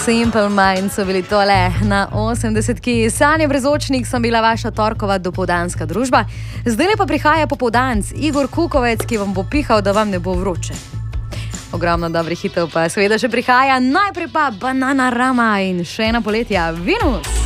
Simple Minds so bili tole na 80-ki. Sanje Brezočnik sem bila vaša torkova dopoldanska družba. Zdaj pa prihaja popoldanc Igor Kukovec, ki vam bo pihal, da vam ne bo vroče. Ogromno dobrih hitov pa seveda še prihaja. Najprej pa Bananarama in še ena poletja Venus.